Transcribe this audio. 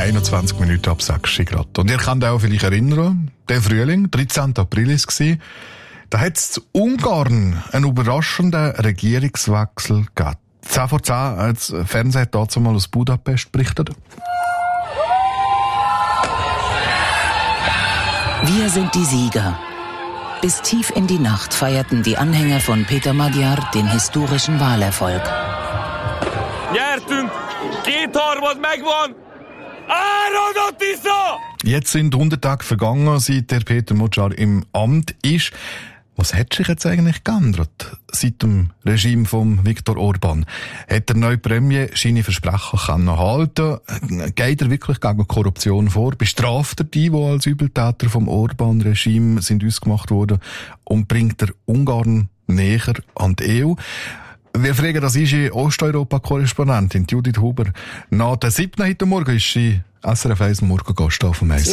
21 Minuten ab 6 Grad. Und ihr könnt euch auch vielleicht erinnern, der Frühling, 13. April war es. Da hat es in Ungarn einen überraschenden Regierungswechsel gegeben. 10 vor 10 hat das Fernsehen dazu mal aus Budapest berichtet. Wir sind die Sieger. Bis tief in die Nacht feierten die Anhänger von Peter Magyar den historischen Wahlerfolg. Jetzt sind 100 Tage vergangen, seit der Peter Magyar im Amt ist. Was hat sich jetzt eigentlich geändert seit dem Regime von Viktor Orban? Hat der neue Premier seine Versprechen halten können? Geht er wirklich gegen Korruption vor? Bestraft er die als Übeltäter vom Orban-Regime sind ausgemacht worden? Und bringt er Ungarn näher an die EU? Wir fragen, das ist die Osteuropa-Korrespondentin Judith Huber. Nach der 7. heute Morgen ist sie SRF 1 Morgengast auf dem Eis.